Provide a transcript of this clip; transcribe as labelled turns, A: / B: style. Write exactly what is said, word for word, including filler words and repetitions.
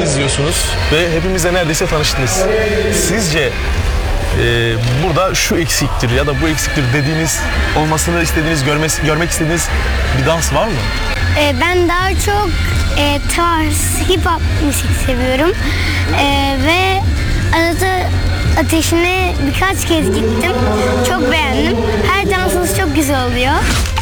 A: izliyorsunuz ve hepimizle neredeyse tanıştınız. Sizce e, burada şu eksiktir ya da bu eksiktir dediğiniz, olmasını istediğiniz, görmesi, görmek istediğiniz bir dans var mı?
B: Ee, ben daha çok e, tarz, hip hop müzik seviyorum. Ee, ve Anadolu Ateşi'ne birkaç kez gittim. Çok beğendim. Her dansınız çok güzel oluyor.